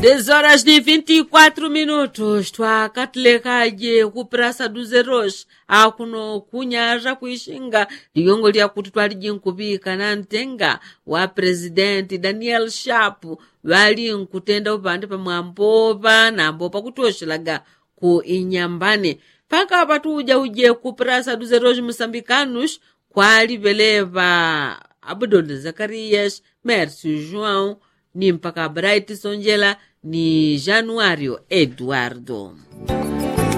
10h24 twakatilekaje ku Praça dos Heróis akuno kunyaja kuishinga liyongo lya kuti twaliji nkupika na mtenga wa presidenti Daniel Chapo wali nkutenda upande pa mwambopa na mbopa kutoshelaga ku Inhambane paka patuja uje ku Praça dos Heróis moçambicanos kwali veleva Abdul Zacarias, Mércio João, ni mpaka Bright Sonjela ni Januário Eduardo.